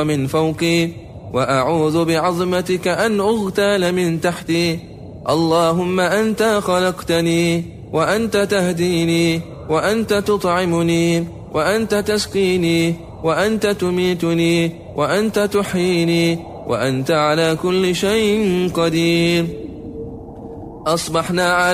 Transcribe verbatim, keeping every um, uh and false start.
من فوقي وأعوذ بعظمتك أن أغتال من تحتي. اللهم أنت خلقتني وأنت تهديني وأنت تطعمني وأنت تسقيني وأنت تميتني وأنت تحييني وأنت على كل شيء قدير. أصبحنا على